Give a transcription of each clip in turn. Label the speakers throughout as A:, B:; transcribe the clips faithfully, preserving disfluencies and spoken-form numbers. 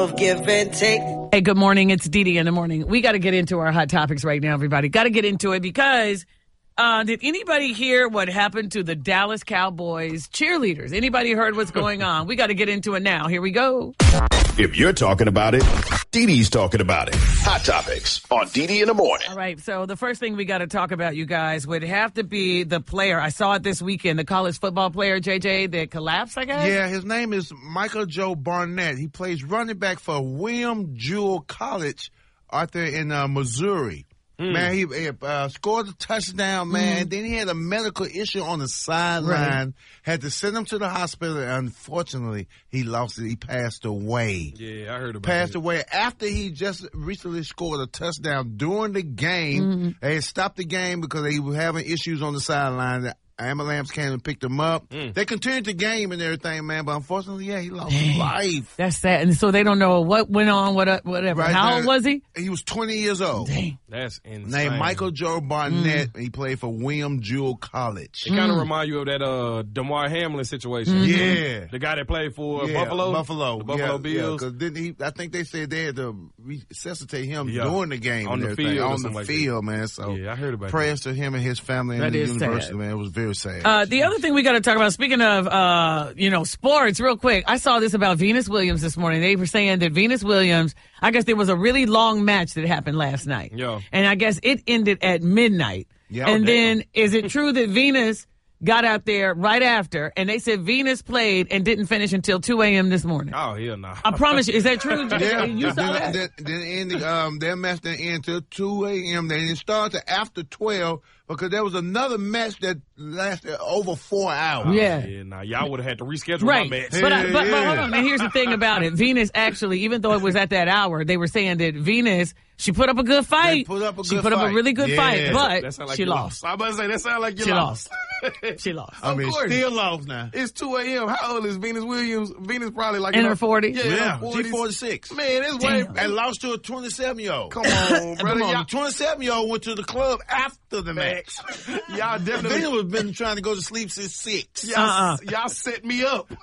A: Give and take.
B: Hey, good morning. It's Dee Dee in the morning. We got to get into our hot topics right now, everybody. Got to get into it because uh, did anybody hear what happened to the Dallas Cowboys cheerleaders? Anybody heard what's going on? We got to get into it now. Here we go.
C: If you're talking about it, Dee Dee's talking about it. Hot Topics on Dee Dee in the morning.
B: All right. So the first thing we got to talk about, you guys, would have to be the player. I saw it this weekend, the college football player, J J, that collapsed, I guess?
D: Yeah, his name is Michael Joe Barnett. He plays running back for William Jewell College out there in uh, Missouri. Mm. Man, he, he uh, scored a touchdown, man. Mm. And then he had a medical issue on the sideline. Right. Had to send him to the hospital. And unfortunately, he lost it. He passed away.
E: Yeah, I heard about
D: Passed
E: it.
D: away after he just recently scored a touchdown during the game. Mm-hmm. They had stopped the game because they were having issues on the sideline. The ambulance came and picked him up. Mm. They continued the game and everything, man. But unfortunately, yeah, he lost his life.
B: That's sad. And so they don't know what went on, what whatever.
D: Right,
B: How
D: man.
B: old was he?
D: He was twenty years old.
B: Dang.
E: That's insane.
D: Named Michael Joe Barnett. Mm. He played for William Jewell College.
E: It kind of mm. remind you of that uh, Damar Hamlin situation.
D: Mm-hmm. Yeah.
E: The guy that played for
D: yeah.
E: Buffalo.
D: Buffalo.
E: The Buffalo
D: yeah,
E: Bills.
D: Yeah, didn't he, I think they said they had to resuscitate him
E: yeah.
D: during the game.
E: On
D: and
E: the
D: everything.
E: field.
D: On the
E: like
D: field, that. man. So
E: yeah, I heard about
D: prayers
E: that.
D: to him and his family
B: That
D: and the
B: is
D: university,
B: sad.
D: man. It was very sad.
B: Uh, the other thing we got to talk about, speaking of, uh, you know, sports, real quick, I saw this about Venus Williams this morning. They were saying that Venus Williams, I guess there was a really long match that happened last night.
E: Yeah.
B: And I guess it ended at midnight.
D: Yeah,
B: and
D: oh,
B: then is it true that Venus got out there right after, and they said Venus played and didn't finish until two a.m. this morning?
E: Oh, hell no.
B: I promise you. Is that true?
D: Yeah,
B: You saw
D: then,
B: that?
D: Then, then end the, um, their match didn't end until two a.m. They didn't start till after twelve because there was another match that lasted over four hours.
B: Yeah.
E: Yeah, nah, y'all would have had to reschedule
B: Right.
E: my match.
B: But, I,
D: Yeah,
B: but, but
D: yeah.
B: hold on. And here's the thing about it. Venus actually, even though it was at that hour, they were saying that Venus, she put up a good fight.
D: They put up a
B: she
D: good
B: put up a
D: fight.
B: really good
D: Yeah.
B: fight, but
E: That sound like
B: she
E: you
B: lost.
E: I'm about to say, that sound like you
B: She
E: lost.
B: lost. She lost.
D: I mean,
E: Of course.
D: still lost now.
E: It's two a.m. How old is Venus Williams? Venus probably like
B: In her forties?
E: Yeah,
D: Yeah,
E: in her
D: G
E: forties.
D: forty-six.
E: Man, it's way.
B: Damn.
D: And lost to a twenty-seven-year-old.
E: Come on, brother.
D: Come on,
E: Y'all,
D: the twenty-seven-year-old went to the club after the match.
E: y'all
D: Venus
E: definitely.
D: was been trying to go to sleep since six.
E: Y'all,
B: Uh-uh.
E: y'all set me up.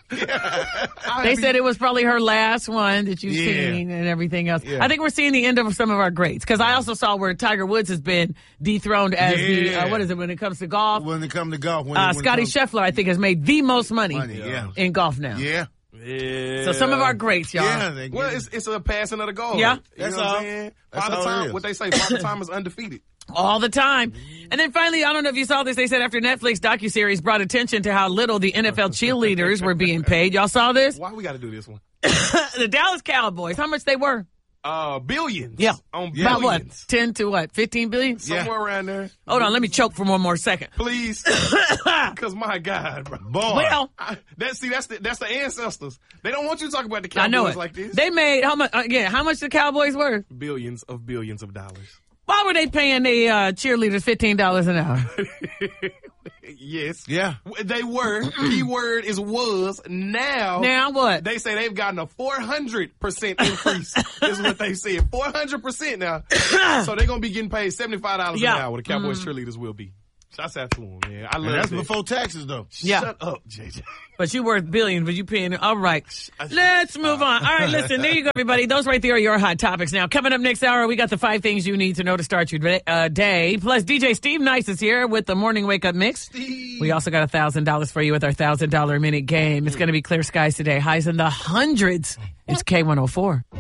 E: I
B: They
E: be-
B: said it was probably her last one that you've
D: Yeah.
B: seen and everything else.
D: Yeah.
B: I think we're seeing the end of some of our greats because I also saw where Tiger Woods has been dethroned as the,
D: Yeah.
B: uh, what is it, when it comes to golf?
D: When it come to golf. When,
B: Uh,
D: when it
B: Scotty
D: comes-
B: Scheffler, I think, has made the most money,
D: Money, yeah.
B: in golf now.
D: Yeah.
E: Yeah.
B: So some of our greats, y'all.
D: Yeah. They
E: Well,
D: get-
E: it's it's a passing of the goal.
B: Yeah.
E: You
D: That's
E: know what
D: all.
E: I'm saying?
D: That's
E: Father
D: all it
E: time,
D: is.
E: what they say, Father Time is undefeated.
B: All the time. And then finally, I don't know if you saw this, they said after Netflix docuseries brought attention to how little the N F L cheerleaders were being paid. Y'all saw this?
E: Why we got to do this one?
B: The Dallas Cowboys, how much they were?
E: Uh, billions.
B: Yeah.
E: On
B: About what?
E: billions.
B: ten to what? fifteen billion?
E: Somewhere around there.
B: Hold on, let me choke for one more second.
E: Please. Because my God, bro.
D: Boy.
B: Well,
E: I, that, see, that's the, that's the ancestors. They don't want you to talk about the Cowboys
B: I know it.
E: like this.
B: They made how much? Again, how much the Cowboys were?
E: Billions of billions of dollars.
B: Why were they paying the uh, cheerleaders fifteen dollars an hour?
E: Yes.
D: Yeah.
E: They were. Keyword is was. Now.
B: Now what?
E: They say they've gotten a four hundred percent increase. Is what they said. four hundred percent now. So they're going to be getting paid seventy-five dollars
B: Yeah.
E: an hour. The Cowboys cheerleaders will be. Shouts out to them, man. I love
D: And that's
E: that.
D: before taxes, though.
B: Yeah.
E: Shut up, J J.
B: But you worth billions, but you paying. All right. Let's move on. All right, listen, there you go, everybody. Those right there are your hot topics. Now, coming up next hour, we got the five things you need to know to start your day. Uh, day. Plus, D J Steve Nice is here with the Morning Wake Up Mix.
D: Steve.
B: We also got one thousand dollars for you with our one thousand dollars minute game. It's going to be clear skies today. Highs in the hundreds. It's K one oh four.